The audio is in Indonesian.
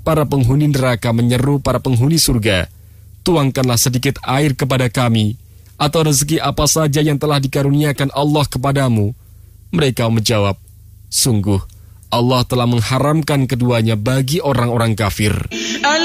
Para penghuni neraka menyeru para penghuni surga, tuangkanlah sedikit air kepada kami, atau rezeki apa saja yang telah dikaruniakan Allah kepadamu. Mereka menjawab, sungguh Allah telah mengharamkan keduanya bagi orang-orang kafir.